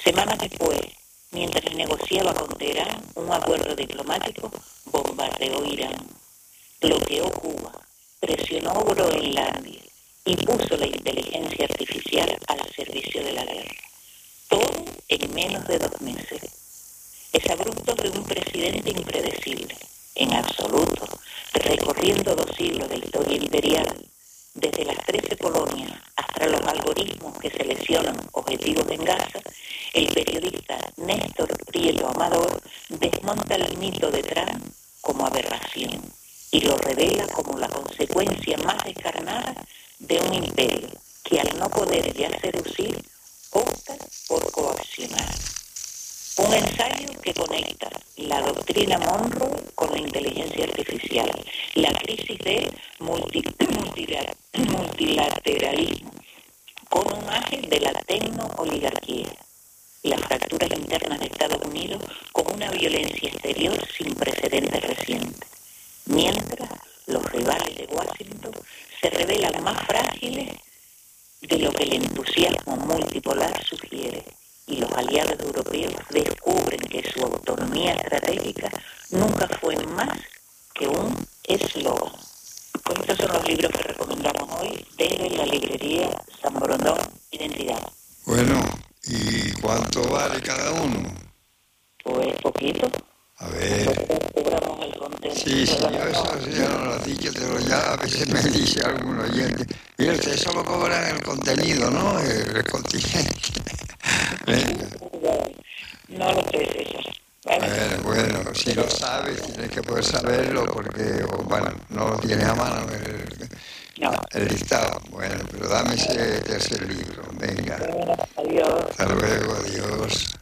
Semanas después, mientras negociaba con Teherán un acuerdo diplomático, bombardeó Irán, bloqueó Cuba, presionó Groenlandia y puso la inteligencia artificial al servicio de la guerra. Todo en menos de 2 meses. Es abrupto de un presidente impredecible, en absoluto, recorriendo 2 siglos de historia imperial, desde las 13 colonias hasta los algoritmos que seleccionan objetivos en Gaza. El periodista Néstor Prieto Amador desmonta el mito de Trump como aberración y lo revela como la consecuencia más descarnada de un imperio que, al no poder ya seducir, opta por coaccionar. Un ensayo que conecta la doctrina Monroe con la inteligencia artificial, la crisis de multilateralismo con un ángel de la tecno-oligarquía, las fracturas internas de Estados Unidos con una violencia exterior sin precedentes recientes, mientras los rivales de Washington se revelan más frágiles de lo que el entusiasmo multipolar sugiere, y los aliados europeos descubren que su autonomía estratégica nunca fue más que un eslogan. Pues estos son los libros que recomendamos hoy desde la librería San Borondón Identidad. Bueno, ¿y cuánto vale cada uno? Pues poquito. A ver. Cobramos el contenido. Sí, yo eso sí, ya no lo has dicho, pero ya a veces me dice algún oyente. Mira, ustedes solo cobran el contenido, ¿no? El continente. Venga. No lo sé, César. Bueno, si lo sabes, tienes que poder saberlo porque, bueno, no lo tienes a mano el listado. Bueno, pero dame ese tercer libro, venga. Adiós. Hasta luego, adiós.